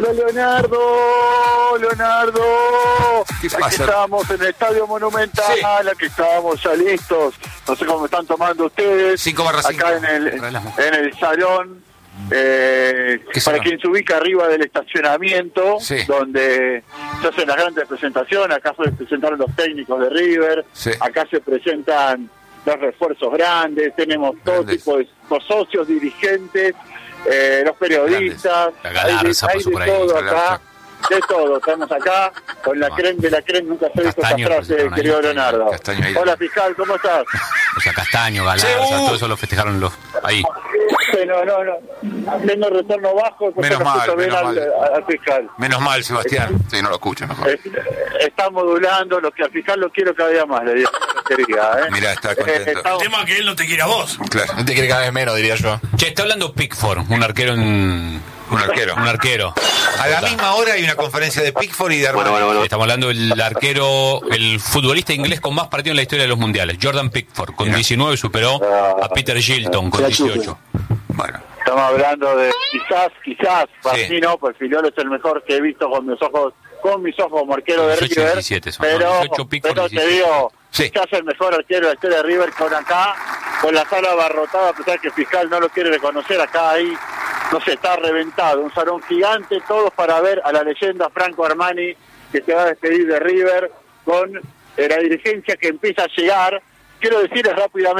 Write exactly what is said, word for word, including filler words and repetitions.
Hola Leonardo, Leonardo. ¿Qué Aquí pasa? estábamos en el Estadio Monumental, Sí. aquí estábamos ya listos. No sé cómo están tomando ustedes. cinco barra cinco. Acá en el, en el salón. Eh, ¿Qué para salón? quien se ubica arriba del estacionamiento, Sí. donde se hacen las grandes presentaciones. Acá se presentaron los técnicos de River, Sí. acá se presentan los refuerzos grandes, tenemos todo Grandes. tipo de los socios, dirigentes, eh, los periodistas, La Galarza hay de, hay pasó de por ahí, todo Galarza. acá, de todo, estamos acá con la Ah. creen de la creen, nunca se ha visto esta Castaño frase, presentaron ahí, querido Castaño, Leonardo. Castaño ahí. Hola fiscal, ¿cómo estás? O sea, Castaño, Galarza, Sí, uh. todo eso lo festejaron los ahí. Sí, no, no, no, tengo retorno bajo, entonces Menos no escucho mal, bien menos al, mal. al fiscal. Menos mal, Sebastián. Sí, no lo escucho mejor. Eh, está modulando, lo que al fiscal lo quiero cada día más, le digo, querida, ¿eh? Mirá, está Eh, contento. estamos- El tema es que él no te quiere a vos. Claro, No te quiere cada vez menos, diría yo. Che, está hablando Pickford, un arquero en... un arquero. Un arquero. A la misma hora hay una conferencia de Pickford y de Armani. Estamos hablando del arquero, el futbolista inglés con más partidos en la historia de los mundiales, Jordan Pickford. Con Mirá. diecinueve superó a Peter Shilton con dieciocho. Bueno, Estamos hablando de quizás, quizás, para mí no, pues Filiol es el mejor que he visto con mis ojos, con mis ojos como arquero de dieciocho y River, diecisiete son, ¿no? pero, dieciocho, Pickford, pero te diecisiete. digo, Sí. quizás el mejor arquero de la historia de River con acá, con la sala abarrotada, a pesar que el fiscal no lo quiere reconocer, acá ahí, no sé, está reventado, un salón gigante, todos para ver a la leyenda Franco Armani, que se va a despedir de River con eh, la dirigencia que empieza a llegar. Quiero decirles rápidamente,